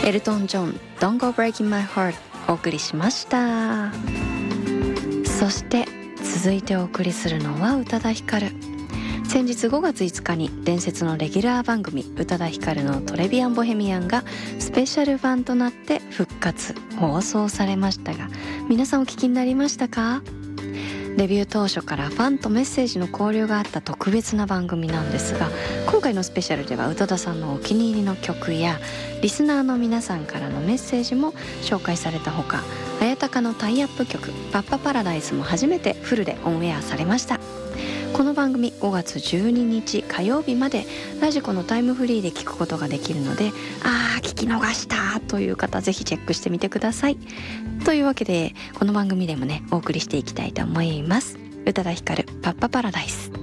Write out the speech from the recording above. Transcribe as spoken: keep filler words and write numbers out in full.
エルトン・ジョン Don't Go Breaking My Heart お送りしました。そして続いてお送りするのは宇多田ヒカル。先日ごがついつかに伝説のレギュラー番組宇多田ヒカルのトレビアンボヘミアンがスペシャル版となって復活放送されましたが、皆さんお聞きになりましたか？デビュー当初からファンとメッセージの交流があった特別な番組なんですが、今回のスペシャルでは宇多田さんのお気に入りの曲やリスナーの皆さんからのメッセージも紹介されたほか、綾鷹のタイアップ曲パッパパラダイスも初めてフルでオンエアされました。この番組ごがつじゅうににち火曜日までラジコのタイムフリーで聞くことができるので、あー聞き逃したという方ぜひチェックしてみてください。というわけでこの番組でもねお送りしていきたいと思います。宇多田ヒカルパッパパラダイス。